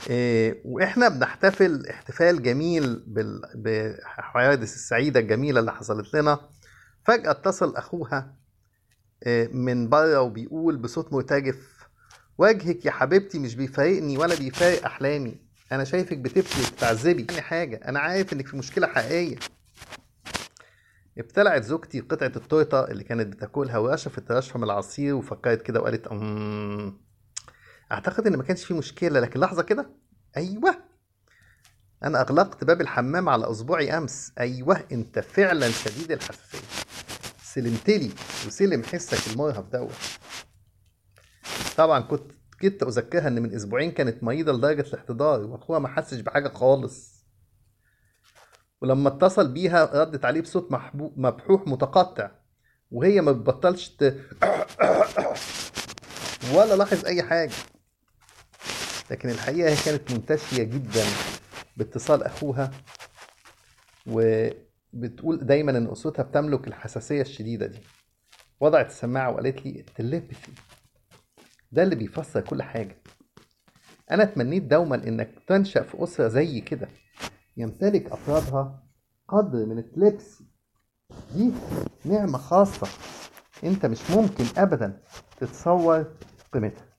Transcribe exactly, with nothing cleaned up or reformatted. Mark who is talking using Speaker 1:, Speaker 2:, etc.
Speaker 1: إيه، واحنا بنحتفل احتفال جميل بال- بالحوادث السعيدة الجميلة اللي حصلت لنا. فجأة اتصل اخوها إيه، من بره وبيقول بصوت مرتجف: وجهك يا حبيبتي مش بيفارقني ولا بيفارق احلامي. انا شايفك بتبكي وبتعذبي يعني حاجة، انا عارف انك في مشكلة حقيقية. ابتلعت زوجتي قطعة التورتة اللي كانت بتاكلها ورشفت رشفة من العصير وفكرت كده وقالت: أمم اعتقد ان ما كانش في مشكلة، لكن لحظة كده. ايوه، انا اغلقت باب الحمام على اصبعي امس. ايوه، انت فعلا شديد الحساسيه. سلمتلي وسلم حسك المرهف دوت. طبعا كنت كنت اذكرها ان من اسبوعين كانت مريضه لدرجه الاحتضار واخوها ما حسش بحاجه خالص. ولما اتصل بيها ردت عليه بصوت محبو- مبحوح متقطع، وهي ما بتبطلش ت... ولا لاحظ اي حاجه. لكن الحقيقه هي كانت منتشيه جدا باتصال اخوها، وبتقول دايما ان اسرتها بتملك الحساسيه الشديده دي. وضعت السماعة وقالت لي: التليبثي ده اللي بيفسر كل حاجة. أنا تمنيت دوما إنك تنشأ في أسرة زي كده يمتلك أفرادها قدر من التليبسي. دي نعمة خاصة أنت مش ممكن أبدا تتصور قيمتها.